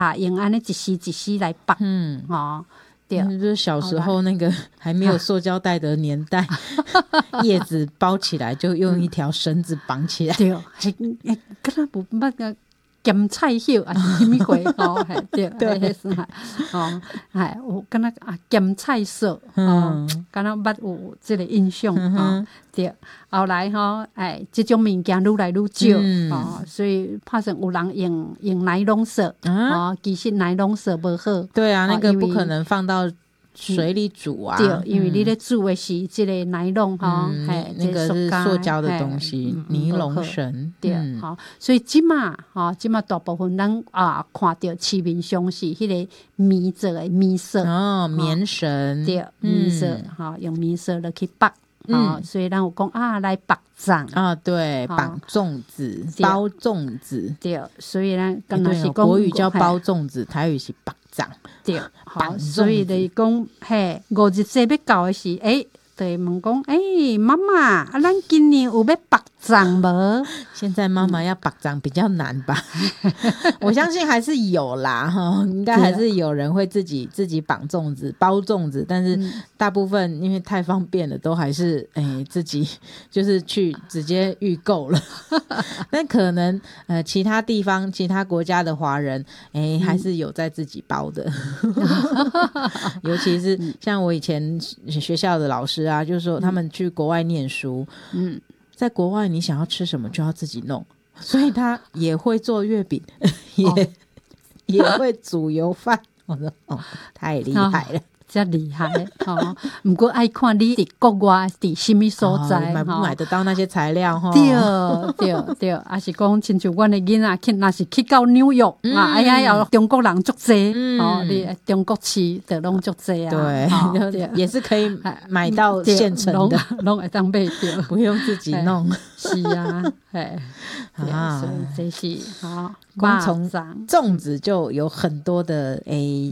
用安尼一丝一丝来绑，对， 就是小时候那个还没有塑胶袋的年代，叶子包起来就用一条绳子绑起来， 对，跟他不捌个咸菜叶还是什么鬼对对是有跟他咸菜色跟他捌有这个印象对，后来这种物件愈来愈少所以拍成有人用奶龙色其实奶龙色不好， 对啊，那个不可能放到水里煮啊， 对，因为你咧煮的是这个奶龙那个是塑胶的东西，尼龙绳， 对，所以即马大部分咱看到市面上是迄个棉做的棉绳棉绳， 对，棉绳用棉绳落去绑所以咱有讲来绑粽对，绑粽子，包粽子， 对，所以咱刚才是讲国语叫包粽子，台语是绑粽， 对，好，所以就是讲五日节要到的是就会问讲妈妈咱今年有要绑粽无？ 现在妈妈要绑粽比较难吧我相信还是有啦应该还是有人会自己绑粽子包粽子，但是大部分因为太方便了都还是自己就是去直接预购了但可能其他地方其他国家的华人还是有在自己包的尤其是像我以前学校的老师就是说他们去国外念书在国外你想要吃什么就要自己弄，所以他也会做月饼也会煮油饭我说太厉害了真厉害不过爱看你在国外在什么所在买不买得到那些材料对还是讲亲像我的囡仔若是去到纽约有中国人足多你中国吃的拢足多对也是可以买到现成的拢会当买到不用自己弄是所以这是光从粽子就有很多的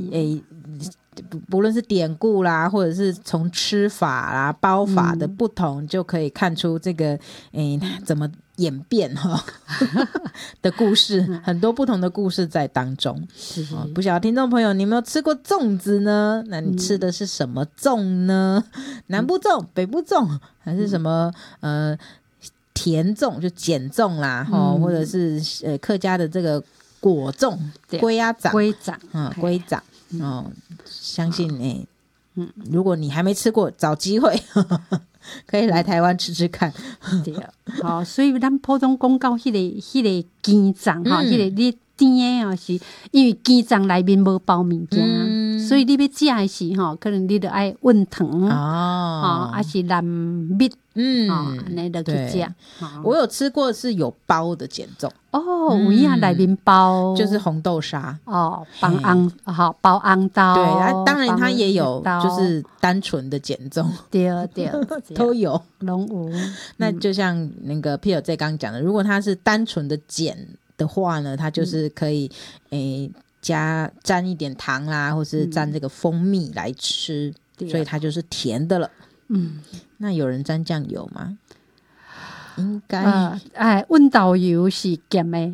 不论是典故啦或者是从吃法啦包法的不同就可以看出这个怎么演变的故事很多不同的故事在当中不晓得听众朋友你有没有吃过粽子呢？那你吃的是什么粽呢？南部粽北部粽还是什么甜粽就碱粽啦或者是客家的这个果粽龟仔龟仔相信如果你还没吃过找机会可以来台湾吃吃看对所以咱普通讲到迄个鸡粽迄个你甜的是因为鸡粽内面无包物件所以你要吃的是可能你就要温糖还是蓝蜜那就去吃我有吃过是有包的碱粽有影内面包就是红豆沙包红豆对当然它也有就是单纯的碱粽对都有拢有那就像那个 Peter 在刚刚讲的如果它是单纯的碱的话呢它就是可以沾一点糖啦或是沾这个蜂蜜来吃所以它就是甜的了那有人沾酱油吗？应该温豆油是咸的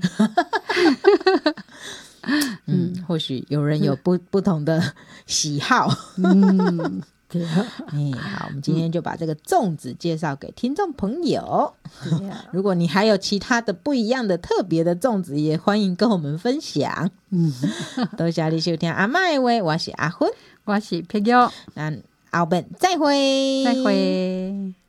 或许有人有不同的喜好对好我们今天就把这个粽子介绍给听众朋友如果你还有其他的不一样的特别的粽子也欢迎跟我们分享多谢你收听阿嬷的话我是阿芬我是佩玉那后面再会再会